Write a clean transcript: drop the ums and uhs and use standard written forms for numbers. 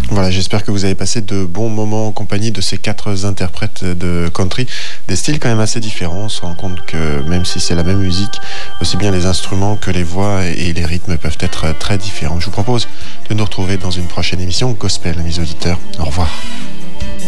Voilà, j'espère que vous avez passé de bons moments en compagnie de ces 4 interprètes de country, des styles quand même assez différents. On se rend compte que même si c'est la même musique, aussi bien les instruments que les voix et les rythmes peuvent être très différents. Je vous propose de nous retrouver dans une prochaine émission Gospel, mes auditeurs. Au revoir.